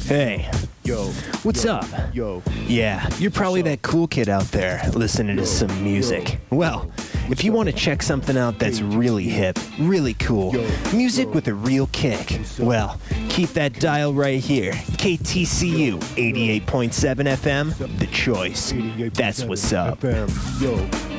Hey, Yo, what's yo, up? Yo, Yeah, you're probably that cool kid out there listening to some music. Well, if you want to check something out that's really hip, really cool, music with a real kick, well, keep that dial right here. KTCU 88.7 FM, The Choice. That's what's up. FM. Yo.